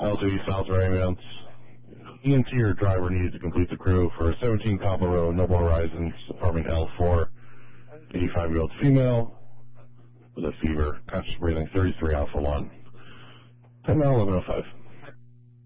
L2 Salisbury ambulance. EMT or driver needed to complete the crew for 17 Copper Road, Noble Horizons, apartment L4, 85-year-old female with a fever, conscious breathing, 33 alpha 1. 10 now, 11:05.